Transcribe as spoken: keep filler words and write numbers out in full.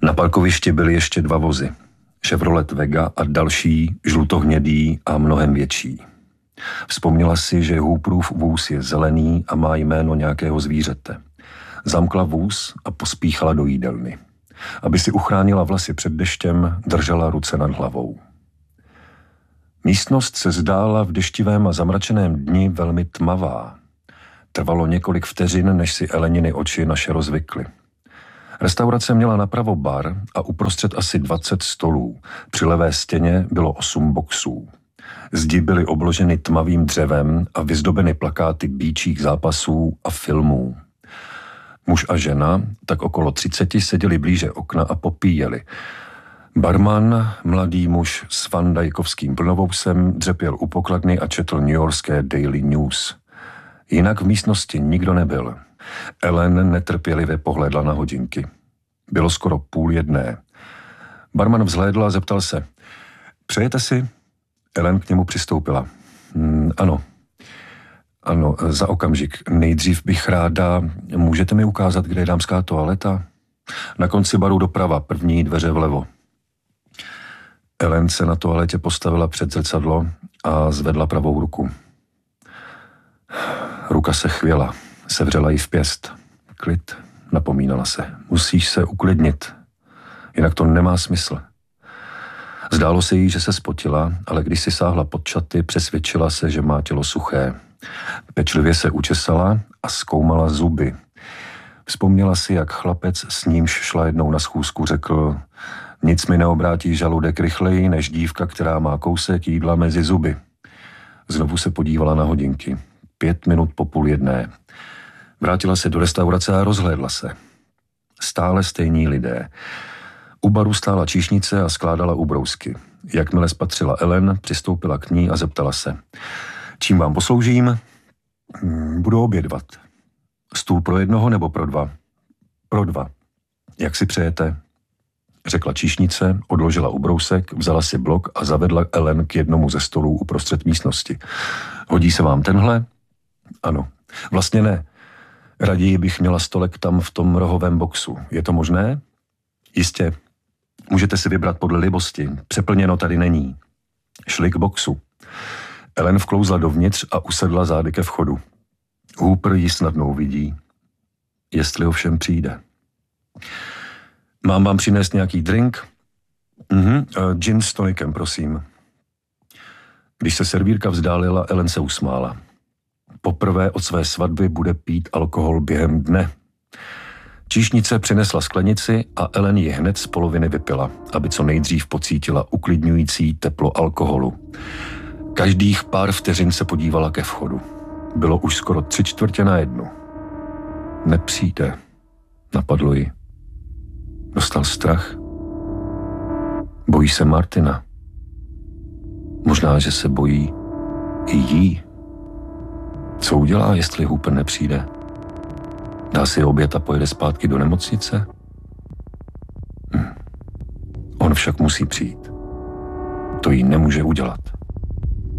Na parkovišti byly ještě dva vozy. Chevrolet Vega a další, žlutohnědý a mnohem větší. Vzpomněla si, že Hooperův vůz je zelený a má jméno nějakého zvířete. Zamkla vůz a pospíchala do jídelny. Aby si uchránila vlasy před deštěm, držela ruce nad hlavou. Místnost se zdála v deštivém a zamračeném dni velmi tmavá. Trvalo několik vteřin, než si Eleniny oči naše rozvykly. Restaurace měla napravo bar a uprostřed asi dvacet stolů. Při levé stěně bylo osm boxů. Zdi byly obloženy tmavým dřevem a vyzdobeny plakáty býčích zápasů a filmů. Muž a žena, tak okolo třiceti, seděli blíže okna a popíjeli. Barman, mladý muž s vandajkovským plnovousem, dřepěl u pokladny a četl newyorské Daily News. Jinak v místnosti nikdo nebyl. Ellen netrpělivě pohlédla na hodinky. Bylo skoro půl jedné. Barman vzhlédl a zeptal se. Přejete si? Ellen k němu přistoupila. Hmm, ano. Ano, za okamžik. Nejdřív bych ráda... Můžete mi ukázat, kde je dámská toaleta? Na konci baru doprava, první dveře vlevo. Ellen se na toaletě postavila před zrcadlo a zvedla pravou ruku. Ruka se chvěla, sevřela jí v pěst. Klid, napomínala se. Musíš se uklidnit, jinak to nemá smysl. Zdálo se jí, že se spotila, ale když si sáhla pod čaty, přesvědčila se, že má tělo suché. Pečlivě se učesala a zkoumala zuby. Vzpomněla si, jak chlapec, s nímž šla jednou na schůzku, řekl: nic mi neobrátí žaludek rychleji, než dívka, která má kousek jídla mezi zuby. Znovu se podívala na hodinky. Pět minut po půl jedné. Vrátila se do restaurace a rozhlédla se. Stále stejní lidé. U baru stála číšnice a skládala ubrousky. Jakmile spatřila Ellen, přistoupila k ní a zeptala se. Čím vám posloužím? Budu obědvat. Stůl pro jednoho nebo pro dva? Pro dva. Jak si přejete? Řekla číšnice, odložila ubrousek, vzala si blok a zavedla Ellen k jednomu ze stolů uprostřed místnosti. Hodí se vám tenhle? Ano. Vlastně ne. Raději bych měla stolek tam v tom rohovém boxu. Je to možné? Jistě. Můžete si vybrat podle libosti. Přeplněno tady není. Šli k boxu. Ellen vklouzla dovnitř a usedla zády ke vchodu. Hooper ji snadno uvidí. Jestli ovšem přijde. Mám vám přinést nějaký drink? Mhm, uh, gin s tonikem, prosím. Když se servírka vzdálila, Ellen se usmála. Poprvé od své svatby bude pít alkohol během dne. Číšnice přinesla sklenici a Ellen ji hned z poloviny vypila, aby co nejdřív pocítila uklidňující teplo alkoholu. Každých pár vteřin se podívala ke vchodu. Bylo už skoro tři čtvrtě na jednu. Nepřijde, napadlo ji. Dostal strach. Bojí se Martina. Možná, že se bojí i jí. Co udělá, jestli Hooper nepřijde? Dá si oběd a pojede zpátky do nemocnice? Hm. On však musí přijít. To jí nemůže udělat.